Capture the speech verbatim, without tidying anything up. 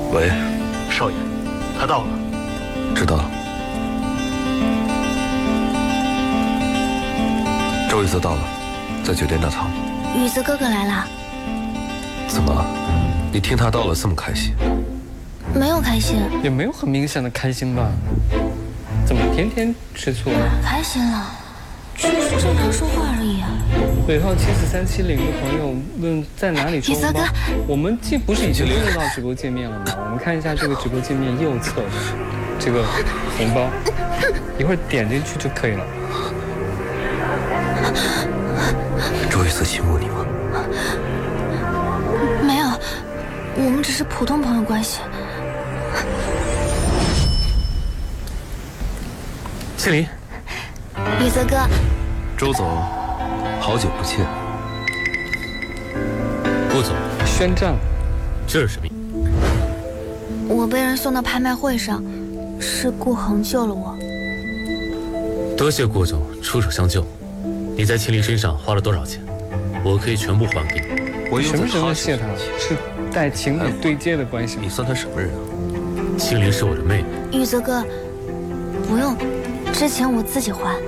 喂， 少爷，他到了。 知道了。周雨泽到了，在酒店大堂。 雨泽哥哥来了。 怎么？你听他到了这么开心？ 没有开心， 也没有很明显的开心吧？怎么天天吃醋啊？ 开心了，只是正常说话而已。 尾号七四三七零的朋友问在哪里抽红包？我们既不是已经进入到直播界面了吗？我们看一下这个直播界面右侧的这个红包，一会儿点进去就可以了。 周雨泽欺负你吗？ 没有，我们只是普通朋友关系。 谢林， 雨泽哥， 周总，好久不见。 顾总， 宣战， 这是什么意思？ 我被人送到拍卖会上，是顾恒救了我。 多谢顾总出手相救。你在秦林身上花了多少钱？我可以全部还给你。 我什么时候谢他？是带情侣对接的关系吗？ 你算他什么人啊？ 秦林是我的妹妹。 雨泽哥，不用，之前我自己还。